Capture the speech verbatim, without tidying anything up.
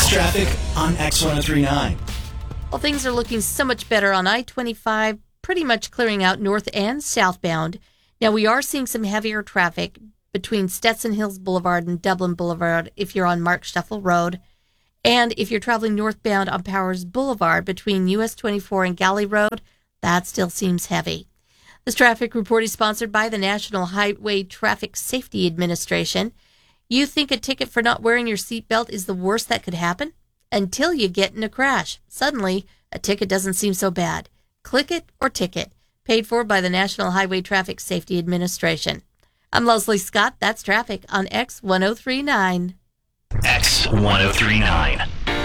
traffic on X ten thirty-nine. Well, things are looking so much better on I twenty-five, pretty much clearing out north and southbound. Now, we are seeing some heavier traffic between Stetson Hills Boulevard and Dublin Boulevard if you're on Mark Stuffle Road. And if you're traveling northbound on Powers Boulevard between U S twenty-four and Galley Road, that still seems heavy. This traffic report is sponsored by the National Highway Traffic Safety Administration. You think a ticket for not wearing your seatbelt is the worst that could happen? Until you get in a crash. Suddenly, a ticket doesn't seem so bad. Click it or ticket. Paid for by the National Highway Traffic Safety Administration. I'm Leslie Scott. That's traffic on X ten thirty-nine. X ten thirty-nine.